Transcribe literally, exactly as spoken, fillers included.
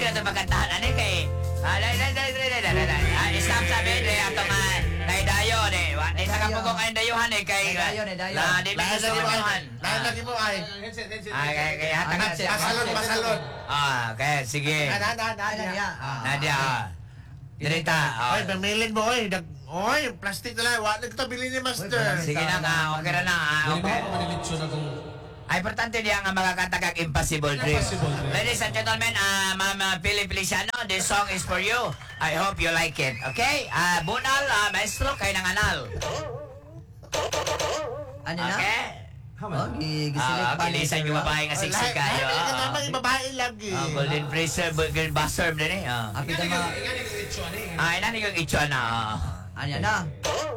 sila ito magkantahan. Ano kay... Ah, dai, dai, dai, dai, dai, dai, dai. Ah, stop sabi, dai, ato nga, naidayon eh. Di sa kapugong kayong dayuhan eh, kay... Naidayon, naidayon. Na, di ba gusto dayuhan? Lahat lagi mo ay. Ah, kay, kay, hatang nga. Pasalon, pasalon. Ah, kaya, sige. Na, na, na, Nadia. Nadia, ah. Dirita, ah. Oy, pamilin mo, oy. Dag, oy, plastic na lang. Wag nagtabili ni Master. Sige na nga, okay na na, ah, okay. Ay, importante diyan nga makakanta kag Impossible Dream. Ladies and gentlemen, uh, Ma'am Pili Feliciano, this song is for you. I hope you like it. Okay? Uh, Bunal, uh, maestro, kayo ng anal. Ano na? Okay? Oh, gisilig Ah, pa. kilisan yung babae nga siksik kayo. Lahat ka naman yung babae lagi. Ah, Golden Fraser, Golden Bastard din eh. Ah, Apit na mga... Ah, ina yung itsura na. Ano na?